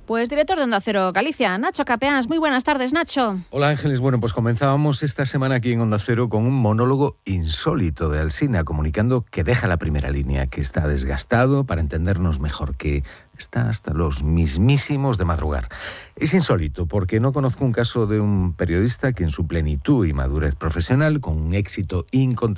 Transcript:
Pues director de Onda Cero Galicia, Nacho Capeáns. Muy buenas tardes, Nacho. Hola Ángeles, bueno, pues comenzábamos esta semana aquí en Onda Cero con un monólogo insólito de Alsina, comunicando que deja la primera línea, que está desgastado para entendernos mejor, que está hasta los mismísimos de madrugar. Es insólito porque no conozco un caso de un periodista que en su plenitud y madurez profesional, con un éxito incontestable,